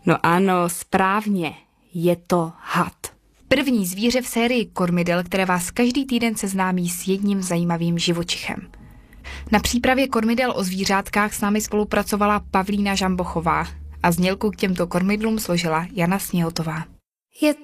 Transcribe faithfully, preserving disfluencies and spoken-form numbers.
No ano, správně. Je to had. První zvíře v sérii kormidel, které vás každý týden seznámí s jedním zajímavým živočichem. Na přípravě kormidel o zvířátkách s námi spolupracovala Pavlína Žambochová a znělku k těmto kormidlům složila Jana Sněhotová. Je